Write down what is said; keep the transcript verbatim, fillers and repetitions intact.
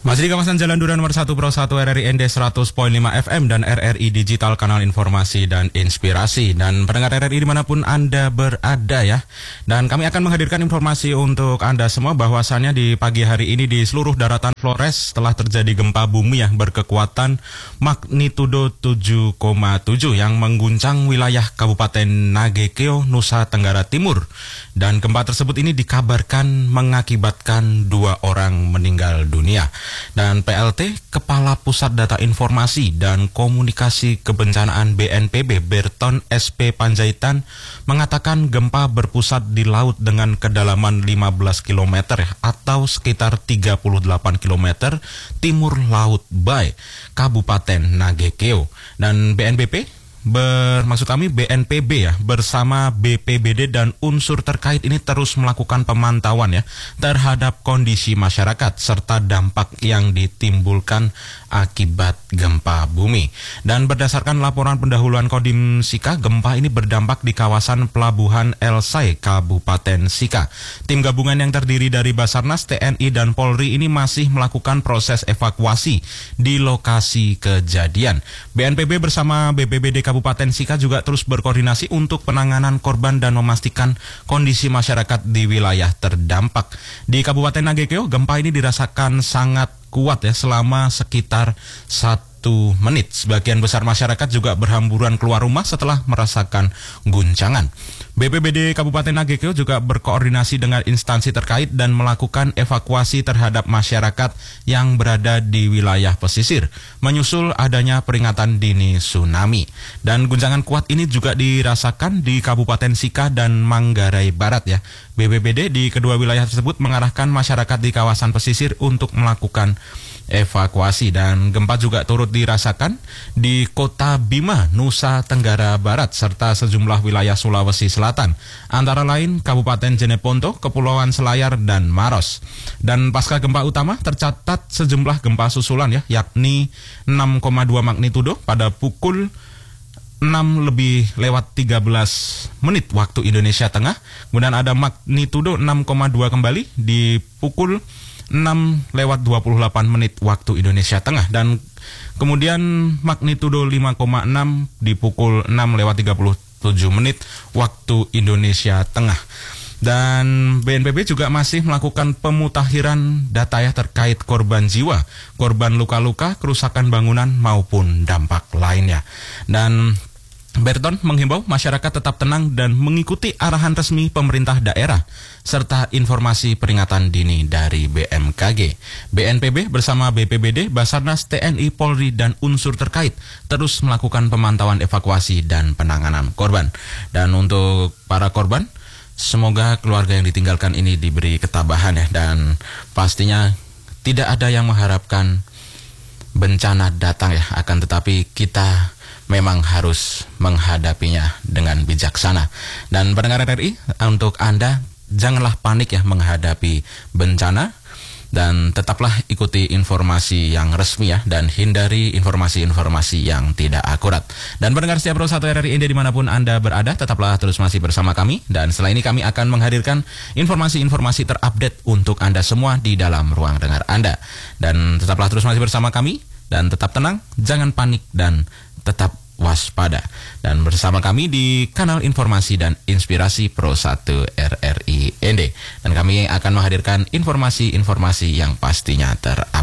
Masih di kawasan Jalan Duren nomor satu Pro satu R R I N D seratus koma lima F M dan R R I Digital Kanal Informasi dan Inspirasi. Dan pendengar R R I dimanapun Anda berada ya. Dan kami akan menghadirkan informasi untuk Anda semua bahwasannya di pagi hari ini di seluruh daratan Flores telah terjadi gempa bumi yang berkekuatan magnitudo tujuh koma tujuh yang mengguncang wilayah Kabupaten Nagekeo, Nusa Tenggara Timur. Dan gempa tersebut ini dikabarkan mengakibatkan dua orang meninggal dunia. Dan P L T, Kepala Pusat Data Informasi dan Komunikasi Kebencanaan B N P B, Berton S P Panjaitan, mengatakan gempa berpusat di laut dengan kedalaman lima belas kilometer atau sekitar tiga puluh delapan kilometer timur Laut Bay, Kabupaten Nagekeo. Dan B N P B Bermaksud kami B N P B ya bersama B P B D dan unsur terkait ini terus melakukan pemantauan ya terhadap kondisi masyarakat serta dampak yang ditimbulkan akibat gempa bumi. Dan berdasarkan laporan pendahuluan Kodim Sika, gempa ini berdampak di kawasan Pelabuhan Elsai, Kabupaten Sika. Tim gabungan yang terdiri dari Basarnas, T N I dan Polri ini masih melakukan proses evakuasi di lokasi kejadian. B N P B bersama B P B D Kabupaten Sika juga terus berkoordinasi untuk penanganan korban dan memastikan kondisi masyarakat di wilayah terdampak. Di Kabupaten Nagekeo, gempa ini dirasakan sangat kuat ya selama sekitar satu menit. Sebagian besar masyarakat juga berhamburan keluar rumah setelah merasakan guncangan. B P B D Kabupaten Nagekeo juga berkoordinasi dengan instansi terkait dan melakukan evakuasi terhadap masyarakat yang berada di wilayah pesisir, menyusul adanya peringatan dini tsunami. Dan guncangan kuat ini juga dirasakan di Kabupaten Sika dan Manggarai Barat ya. B P B D di kedua wilayah tersebut mengarahkan masyarakat di kawasan pesisir untuk melakukan evakuasi. Dan gempa juga turut dirasakan di Kota Bima, Nusa Tenggara Barat serta sejumlah wilayah Sulawesi Selatan, antara lain Kabupaten Jeneponto, Kepulauan Selayar dan Maros. Dan pasca gempa utama tercatat sejumlah gempa susulan ya, yakni enam koma dua magnitudo pada pukul enam lebih lewat tiga belas menit waktu Indonesia Tengah. Kemudian ada magnitudo enam koma dua kembali di pukul enam lewat dua puluh delapan menit waktu Indonesia Tengah. Dan kemudian magnitudo lima koma enam di pukul enam lewat tiga puluh tujuh menit waktu Indonesia Tengah. Dan B N P B juga masih melakukan pemutakhiran data ya terkait korban jiwa, korban luka-luka, kerusakan bangunan maupun dampak lainnya. Dan Berton menghimbau masyarakat tetap tenang dan mengikuti arahan resmi pemerintah daerah serta informasi peringatan dini dari B M K G. B N P B bersama B P B D, Basarnas, T N I, Polri dan unsur terkait terus melakukan pemantauan evakuasi dan penanganan korban. Dan untuk para korban, semoga keluarga yang ditinggalkan ini diberi ketabahan ya, dan pastinya tidak ada yang mengharapkan bencana datang ya, akan tetapi kita memang harus menghadapinya dengan bijaksana. Dan pendengar R R I, untuk Anda janganlah panik ya menghadapi bencana, dan tetaplah ikuti informasi yang resmi ya, dan hindari informasi-informasi yang tidak akurat. Dan pendengar setiap Pro satu R R I India dimanapun Anda berada, tetaplah terus masih bersama kami. Dan setelah ini kami akan menghadirkan informasi-informasi terupdate untuk Anda semua di dalam ruang dengar Anda. Dan tetaplah terus masih bersama kami, dan tetap tenang, jangan panik, dan tetap waspada. Dan bersama kami di kanal informasi dan inspirasi Pro satu R R I N D. Dan kami akan menghadirkan informasi-informasi yang pastinya terupdate.